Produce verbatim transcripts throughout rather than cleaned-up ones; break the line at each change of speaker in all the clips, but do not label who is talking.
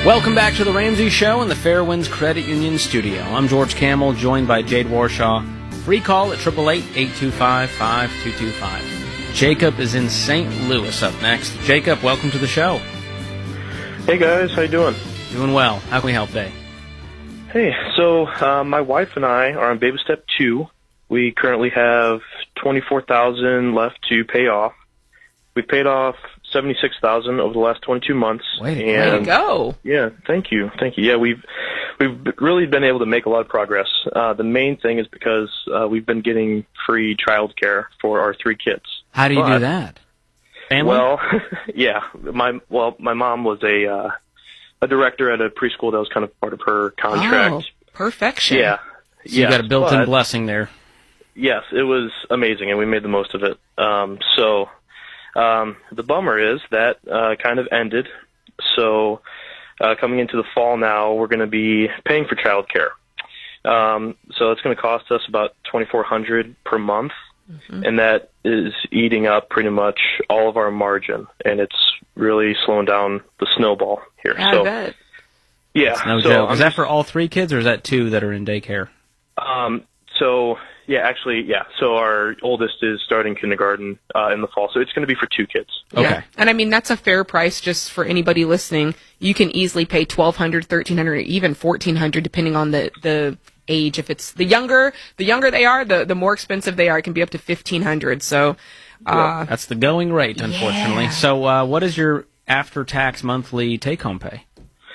Welcome back to the Ramsey Show in the Fairwinds Credit Union studio. I'm George Camel, joined by Jade Warshaw. Free call at eight eight eight, eight two five, five two two five. Jacob is in Saint Louis up next. Jacob, welcome to the show.
Hey guys, how you doing?
Doing well. How can we help today?
Hey, so uh, my wife and I are on baby step two. We currently have twenty-four thousand dollars left to pay off. We've paid off seventy-six thousand dollars over the last twenty-two months.
Way to,
and,
way to go.
Yeah, thank you. Thank you. Yeah, we've we've really been able to make a lot of progress. Uh, the main thing is because uh, we've been getting free child care for our three kids.
How do you
but,
do that? Family?
Well, yeah. My well, my mom was a uh, a director at a preschool. That was kind of part of her contract.
Oh, perfection.
Yeah.
So you
yes,
got a built-in
but,
blessing there.
Yes, it was amazing, and we made the most of it. Um, so um, the bummer is that uh, kind of ended. So uh, coming into the fall now, we're going to be paying for childcare. Um, so it's going to cost us about twenty-four hundred dollars per month, mm-hmm. and that is eating up pretty much all of our margin, and it's really slowing down the snowball here.
I
so,
bet.
Yeah.
No
so
joke. Is
I'm
that for all three kids, or is that two that are in daycare?
Um, so, yeah, actually, yeah. So our oldest is starting kindergarten uh, in the fall, so it's going to be for two kids.
Okay.
Yeah. And I mean, that's a fair price just for anybody listening. You can easily pay twelve hundred dollars, thirteen hundred dollars, even fourteen hundred dollars, depending on the, the age. If it's the younger, the younger they are, the, the more expensive they are. It can be up to fifteen hundred dollars. So, uh,
that's the going rate, unfortunately.
Yeah.
So, uh, what is your after-tax monthly take-home pay?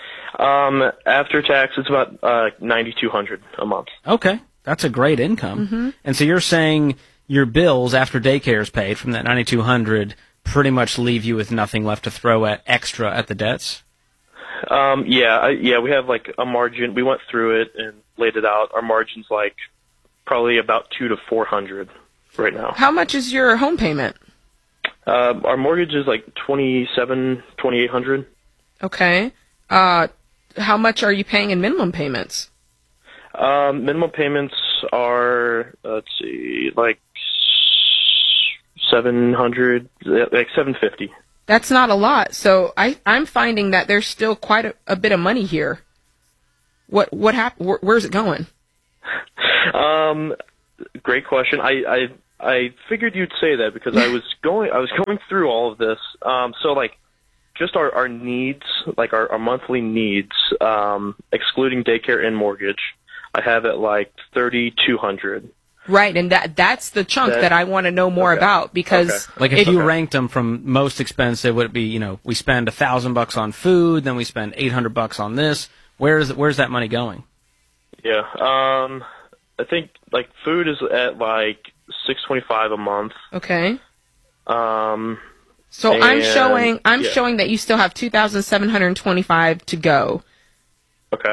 Um, after tax, it's about uh, ninety-two hundred dollars a month.
Okay. That's a great income.
Mm-hmm.
And so you're saying your bills after daycare is paid from that ninety-two hundred dollars pretty much leave you with nothing left to throw at extra at the debts?
Um, yeah, I, yeah, we have like a margin. We went through it and laid it out. Our margin's like probably about two to four hundred right now.
how much is your home payment?
Uh, our mortgage is like twenty-seven, twenty-eight hundred.
Okay. Uh, how much are you paying in minimum payments?
Um, minimum payments are, let's see, like seven hundred, like seven fifty.
That's not a lot. So I, I'm finding that there's still quite a, a bit of money here. What what hap- where, Where's it going?
Um, great question. I, I I figured you'd say that because I was going I was going through all of this. Um, so like just our, our needs, like our, our monthly needs, um, excluding daycare and mortgage, I have it like thirty-two hundred.
Right, and that that's the chunk that,
That-
I want to know more
okay.
about because
Okay.
Like if
it-
you
Okay.
ranked them from most expensive, would it be, you know, we spend a thousand bucks on food, then we spend eight hundred bucks on this. Where's where's that money going?
Yeah. Um, I think like food is at like six twenty-five a month.
okay.
Um,
So I'm
And-
showing I'm
yeah.
showing that you still have two thousand seven hundred twenty-five to go.
okay.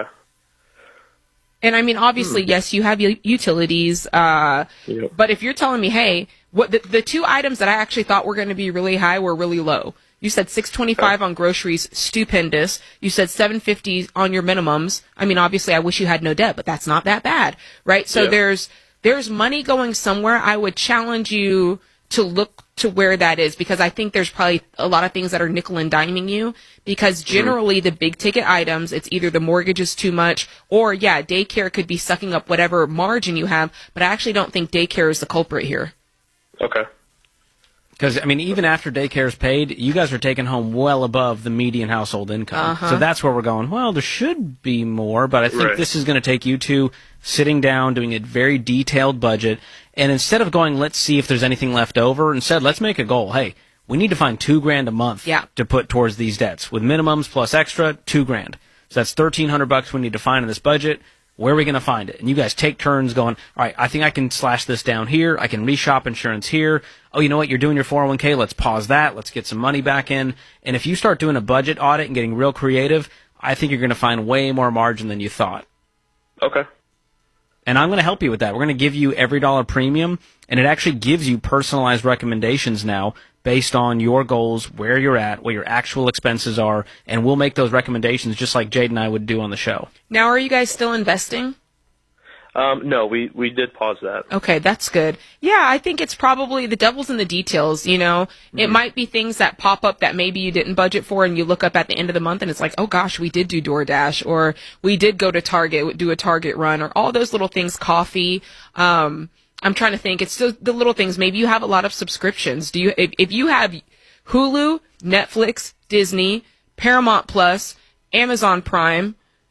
And I mean, obviously, yes, you have u- utilities. Uh,
Yep.
But if you're telling me, hey, what the, the two items that I actually thought were going to be really high were really low. You said six twenty-five on groceries, stupendous. You said seven fifty on your minimums. I mean, obviously, I wish you had no debt, but that's not that bad, right? So
Yeah.
there's there's money going somewhere. I would challenge you to look to where that is because I think there's probably a lot of things that are nickel and diming you because generally the big ticket items, it's either the mortgage is too much or yeah, daycare could be sucking up whatever margin you have, but I actually don't think daycare is the culprit here.
Okay.
Because, I mean, even after daycare is paid, you guys are taking home well above the median household income.
Uh-huh.
So that's where we're going, well, there should be more, but I think
Right.
this is going to take you to sitting down, doing a very detailed budget, and instead of going, let's see if there's anything left over, instead, let's make a goal. Hey, we need to find two grand a month
Yeah.
to put towards these debts. With minimums plus extra, two grand. So that's thirteen hundred bucks we need to find in this budget. Where are we going to find it? And you guys take turns going, all right, I think I can slash this down here. I can reshop insurance here. Oh, you know what? You're doing your four oh one k. Let's pause that. Let's get some money back in. And if you start doing a budget audit and getting real creative, I think you're going to find way more margin than you thought.
Okay.
And I'm going to help you with that. We're going to give you every dollar premium, and it actually gives you personalized recommendations now based on your goals, where you're at, what your actual expenses are, and we'll make those recommendations just like Jade and I would do on the show.
Now, are you guys still investing?
Um, no, we, we did pause that.
Okay, that's good. Yeah, I think it's probably the devil's in the details, you know. Mm-hmm. It might be things that pop up that maybe you didn't budget for, and you look up at the end of the month and it's like, oh gosh, we did do DoorDash, or we did go to Target, do a Target run, or all those little things, coffee. Um, I'm trying to think. It's the, the little things. Maybe you have a lot of subscriptions. Do you, if, if you have Hulu, Netflix, Disney, Paramount Plus, Amazon Prime,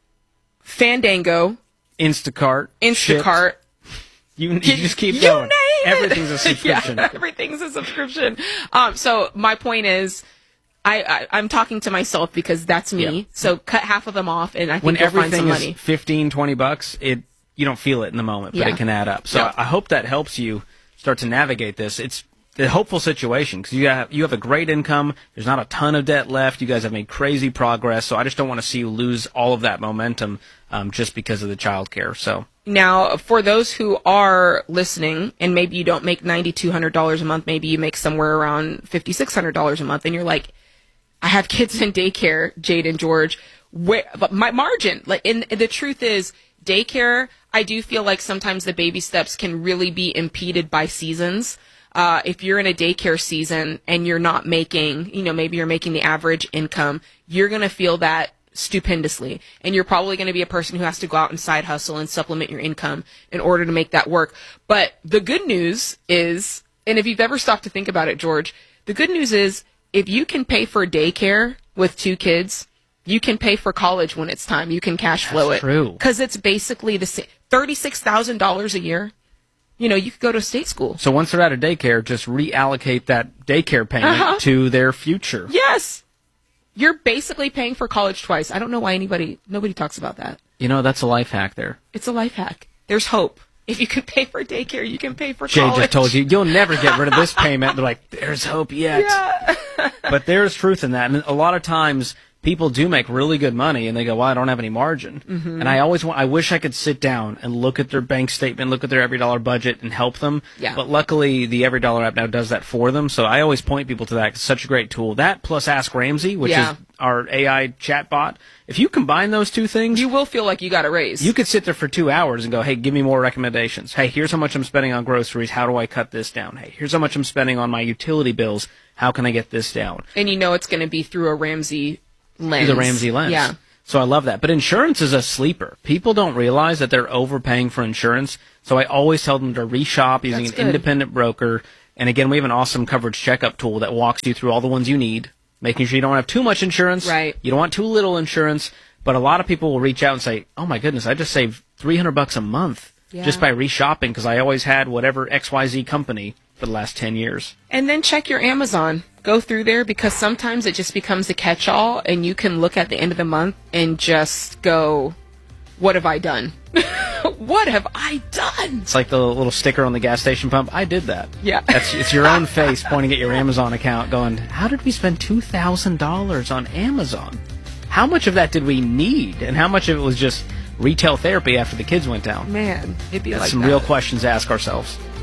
Fandango,
Instacart.
Instacart.
You, you just keep
you
going.
Name
Everything's a
it.
subscription.
Yeah, everything's a subscription. Um, so my point is, I, I I'm talking to myself because that's me.
Yeah.
So cut half of them off, and I think
when
you'll find some
everything is
money.
fifteen, twenty bucks, it you don't feel it in the moment, but
Yeah.
it can add up. So
Yeah.
I hope that helps you start to navigate this. It's a hopeful situation because you have you have a great income. There's not a ton of debt left. You guys have made crazy progress. So I just don't want to see you lose all of that momentum um, just because of the childcare. So.
Now, for those who are listening, and maybe you don't make nine thousand two hundred dollars a month, maybe you make somewhere around five thousand six hundred dollars a month, and you're like, I have kids in daycare, Jade and George, where, but my margin, like, and the truth is, daycare, I do feel like sometimes the baby steps can really be impeded by seasons. Uh, if you're in a daycare season and you're not making, you know, maybe you're making the average income, you're going to feel that stupendously. And you're probably going to be a person who has to go out and side hustle and supplement your income in order to make that work. But the good news is, and if you've ever stopped to think about it, George, the good news is if you can pay for daycare with two kids, you can pay for college when it's time. You can cash flow
That's
it.
true.
Because it's basically the same. thirty-six thousand dollars a year. You know, you could go to state school.
So once they're out of daycare, just reallocate that daycare payment
Uh-huh.
to their future.
Yes. You're basically paying for college twice. I don't know why anybody, nobody talks about that.
You know, that's a life hack there.
It's a life hack. There's hope. If you can pay for daycare, you can pay for
Jay
college.
just told you, you'll never get rid of this payment. They're like, there's hope yet.
Yeah.
But there's truth in that. And a lot of times people do make really good money and they go, well, I don't have any margin. Mm-hmm. And I always want, I wish I could sit down and look at their bank statement, look at their every dollar budget and help them.
Yeah.
But luckily the Every Dollar app now does that for them. So I always point people to that. It's such a great tool. That plus Ask Ramsey, which
Yeah.
is our A I chatbot. If you combine those two things,
You will feel like you got a raise.
you could sit there for two hours and go, hey, give me more recommendations. Hey, here's how much I'm spending on groceries. How do I cut this down? Hey, here's how much I'm spending on my utility bills. How can I get this down?
and you know it's going to be through a Ramsey lens.
Through the Ramsey lens.
Yeah.
So I love that. But insurance is a sleeper. People don't realize that they're overpaying for insurance. So I always tell them to reshop using
That's
an
good.
independent broker. And again, we have an awesome coverage checkup tool that walks you through all the ones you need, making sure you don't have too much insurance.
Right.
You don't want too little insurance. But a lot of people will reach out and say, oh my goodness, I just saved three hundred bucks a month
Yeah.
just by reshopping because I always had whatever X Y Z company for the last ten years.
And then check your Amazon. Go through there because sometimes it just becomes a catch-all and you can look at the end of the month and just go, what have I done? What have I done?
It's like the little sticker on the gas station pump. I did that.
Yeah.
That's, it's your own face pointing at your Amazon account going, how did we spend two thousand dollars on Amazon? How much of that did we need? And how much of it was just retail therapy after the kids went down?
Man, it'd be
That's
like
some
that.
real questions to ask ourselves.